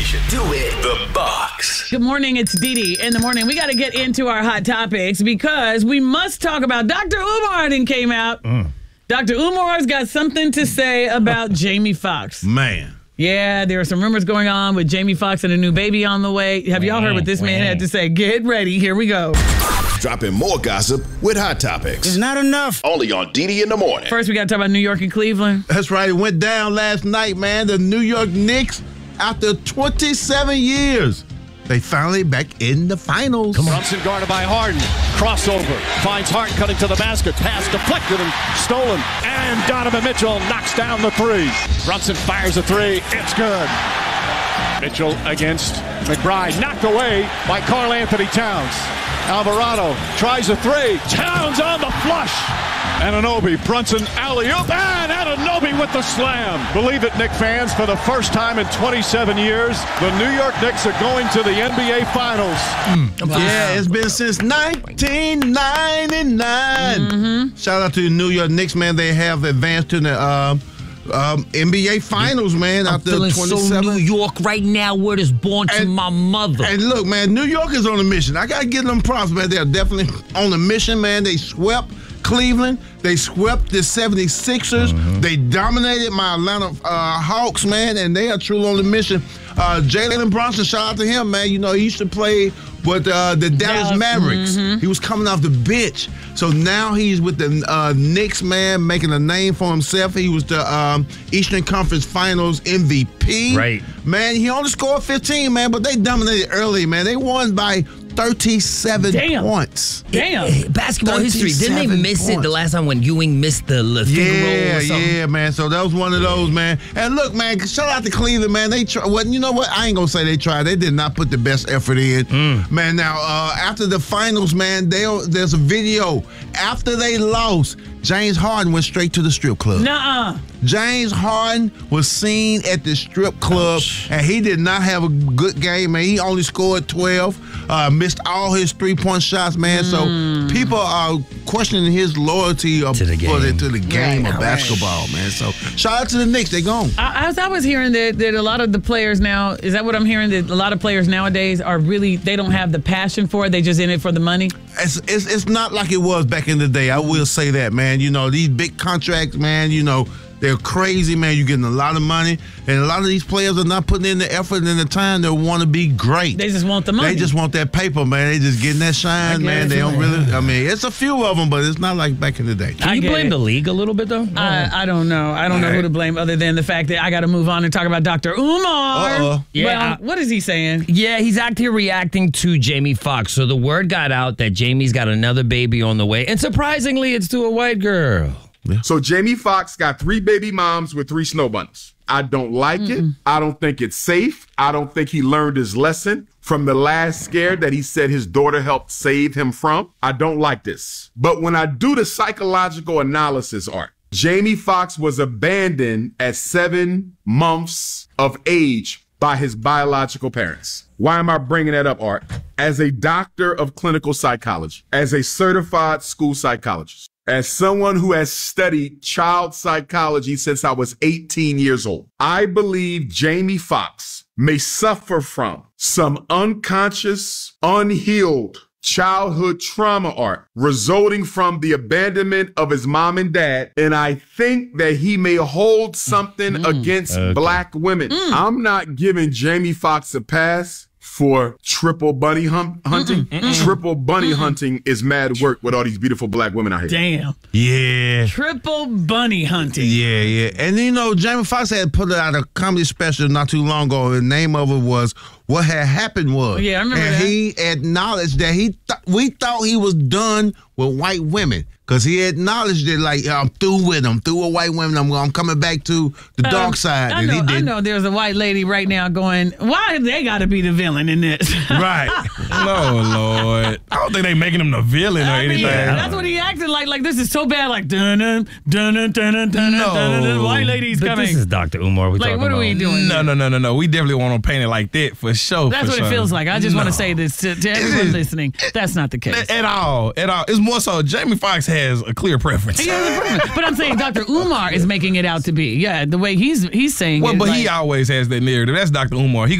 station. Do it. The Box. Good morning. It's Dee Dee in the morning. We got to get into our hot topics because we must talk about Dr. Umar then came out. Dr. Umar's got something to say about Jamie Foxx. Man. Yeah, there are some rumors going on with Jamie Foxx and a new baby on the way. Have y'all heard what this man had to say? Get ready. Here we go. Dropping more gossip with Hot Topics. It's not enough. Only on Dee Dee in the morning. First, we got to talk about New York and Cleveland. That's right. It went down last night, man. The New York Knicks, after 27 years, they finally back in the finals. Brunson guarded by Harden. Crossover. Finds Hart cutting to the basket. Pass deflected and stolen. And Donovan Mitchell knocks down the three. Brunson fires a three. It's good. Mitchell against McBride. Knocked away by Karl Anthony Towns. Alvarado tries a three. Towns on the flush. Anunoby, Brunson alley-oop, and Anunoby with the slam. Believe it, Knicks fans, for the first time in 27 years, the New York Knicks are going to the NBA Finals. Yeah, it's been since 1999. Shout out to the New York Knicks, man. They have advanced to the NBA Finals, man. I'm after feeling 27. so New York right now. Word is born to my mother. And look, man, New York is on a mission. I got to give them props, man. They're definitely on a mission, man. They swept Cleveland. They swept the 76ers. They dominated my Atlanta Hawks, man, and they are truly on the mission. Jalen Brunson, shout out to him, man. You know, he used to play with the Dallas Mavericks. He was coming off the bench. So now he's with the Knicks, man, making a name for himself. He was the Eastern Conference Finals MVP. Right. Man, he only scored 15, man, but they dominated early, man. They won by 37 points. Damn. Basketball history. Didn't they miss it the last time when Ewing missed the Figaro or something? Yeah, man. So that was one of those, man. And look, man, shout out to Cleveland, man. They try. Well, you know what? I ain't gonna say they tried. They did not put the best effort in, man. Now, after the finals, man, there's a video after they lost. James Harden went straight to the strip club. Nuh-uh. James Harden was seen at the strip club, and he did not have a good game, man. He only scored 12, missed all his three-point shots, man. So people are questioning his loyalty to the game of basketball, man. So shout out to the Knicks. They gone. I was hearing that a lot of the players now, is that what I'm hearing? That a lot of players nowadays are really, they don't have the passion for it. They just in it for the money? It's not like it was back in the day. I will say that, man. You know, these big contracts, man, you know, they're crazy, man. You're getting a lot of money. And a lot of these players are not putting in the effort and the time to want to be great. They just want the money. They just want that paper, man. They just getting that shine, man. They don't really, I mean, it's a few of them, but it's not like back in the day. Can you blame the league a little bit, though? I don't know. I don't know who to blame other than the fact that I got to move on and talk about Dr. Umar. Yeah. Well, what is he saying? Yeah, he's out here reacting to Jamie Foxx. So the word got out that Jamie's got another baby on the way. And surprisingly, it's to a white girl. So Jamie Foxx got 3 baby moms with 3 snow bunnies. I don't like it. I don't think it's safe. I don't think he learned his lesson from the last scare that he said his daughter helped save him from. I don't like this. But when I do the psychological analysis, Art, Jamie Foxx was abandoned at 7 months of age by his biological parents. Why am I bringing that up, Art? As a doctor of clinical psychology, as a certified school psychologist, as someone who has studied child psychology since I was 18 years old, I believe Jamie Foxx may suffer from some unconscious, unhealed childhood trauma, Art, resulting from the abandonment of his mom and dad. And I think that he may hold something against black women. I'm not giving Jamie Foxx a pass for triple bunny hunting. Triple bunny hunting is mad work with all these beautiful black women out here. Damn. Yeah. Triple bunny hunting. Yeah. And, you know, Jamie Foxx had put out a comedy special not too long ago. The name of it was What Had Happened Was. Yeah, I remember and that. He acknowledged that we thought he was done with white women. Because he acknowledged it like, I'm through with them, through with white women. I'm coming back to the dark side. I know there's a white lady right now going, why they got to be the villain in this? Right. No, Lord. I don't think they making him the villain or anything. Yeah, that's what he acted like. Like, this is so bad. Like, dun-dun, dun-dun, dun-dun, dun-dun, the white lady's coming. This is Dr. Umar we talking about. Like, what are we doing? No. We definitely want to paint it like that for sure. That's what it feels like. I just want to say this to everyone listening. That's not the case. At all. It's more so Jamie Foxx has a clear preference. He has a preference. But I'm saying Dr. Umar is making it out to be. Yeah, the way he's saying it. But he always has that narrative. That's Dr. Umar. He